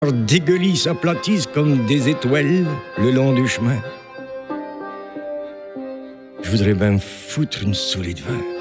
Dégueulis s'aplatissent comme des étoiles le long du chemin. Je voudrais bien me foutre une saoulée de vin.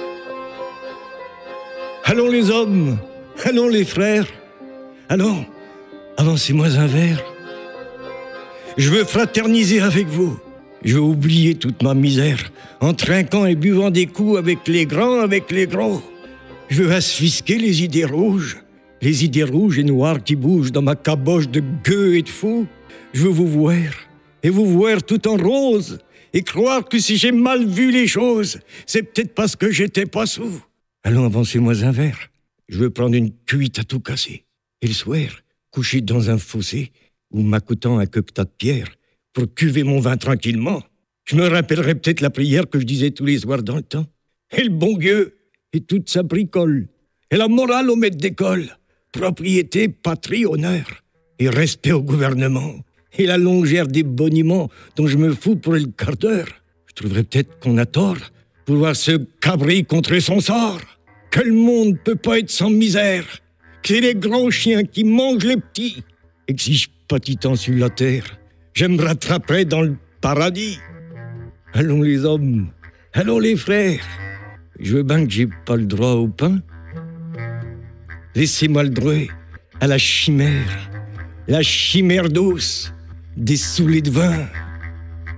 Allons les hommes, allons les frères, allons, avancez-moi un verre. Je veux fraterniser avec vous. Je veux oublier toute ma misère en trinquant et buvant des coups avec les grands, avec les gros. Je veux asphyxier les idées rouges et noires qui bougent dans ma caboche de gueux et de fous. Je veux vous voir tout en rose, et croire que si j'ai mal vu les choses, c'est peut-être parce que j'étais pas sous. Allons, avancez-moi un verre. Je veux prendre une cuite à tout casser. Et le soir, couché dans un fossé, ou m'accoutant un quequetas de pierre, pour cuver mon vin tranquillement, je me rappellerai peut-être la prière que je disais tous les soirs dans le temps. Et le bon Dieu, et toute sa bricole, et la morale au maître d'école, propriété, patrie, honneur, et respect au gouvernement, et la longère des boniments dont je me fous pour le quart d'heure. Je trouverais peut-être qu'on a tort pour voir ce cabri contrer son sort, que le monde peut pas être sans misère, que c'est les grands chiens qui mangent les petits, et que si je pâtis tant sur la terre, je me rattraperai dans le paradis. Allons les hommes, allons les frères, je veux bien que j'ai pas le droit au pain. Laissez-moi le droit à la chimère douce des saoulées de vin.